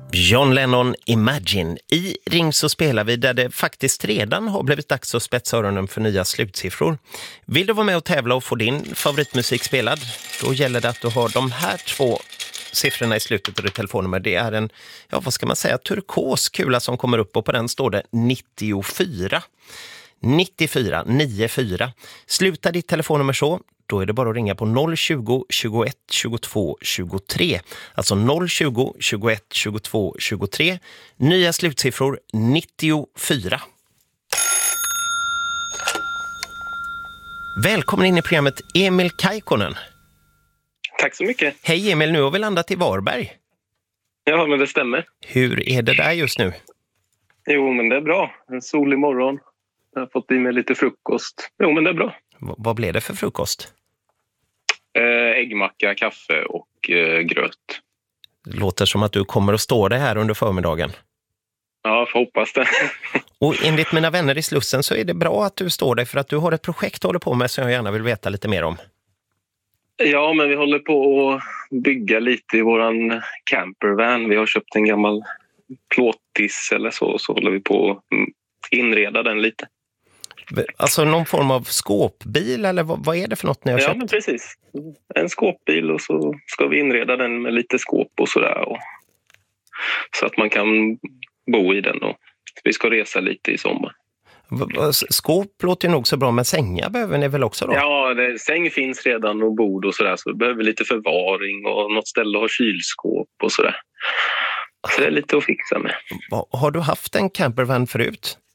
John Lennon, Imagine. I Ring så spelar vi där det faktiskt redan har blivit dags att spetsa öronen för nya slutsiffror. Vill du vara med och tävla och få din favoritmusik spelad? Då gäller det att du har de här två siffrorna i slutet på ditt telefonnummer. Det är en, vad ska man säga, turkos kula som kommer upp och på den står det 94. 94, 94. Sluta ditt telefonnummer så. Då är det bara att ringa på 020 21 22 23. Alltså 020 21 22 23. Nya slutsiffror 94. Välkommen in i programmet Emil Kaikkonen. Tack så mycket. Hej Emil, nu har vi landat i Varberg. Ja, men det stämmer. Hur är det där just nu? Jo, men det är bra. En solig morgon. Jag har fått i mig lite frukost. Jo, men det är bra. Vad blev det för frukost? Äggmacka, kaffe och gröt. Det låter som att du kommer att stå det här under förmiddagen. Ja, får hoppas det. Och enligt mina vänner i Slussen så är det bra att du står där för att du har ett projekt att hålla på med som jag gärna vill veta lite mer om. Ja, men vi håller på att bygga lite i våran campervan. Vi har köpt en gammal plåttiss eller så håller vi på att inreda den lite. Alltså någon form av skåpbil eller vad är det för något ni har köpt? Ja, men precis. En skåpbil och så ska vi inreda den med lite skåp och sådär. Så att man kan bo i den och vi ska resa lite i sommar. Skåp låter ju nog så bra, men sängar behöver ni väl också då? Ja, säng finns redan och bord och sådär, så vi behöver lite förvaring och något ställe att ha kylskåp och sådär. Så det är lite att fixa med. Har du haft en campervan förut?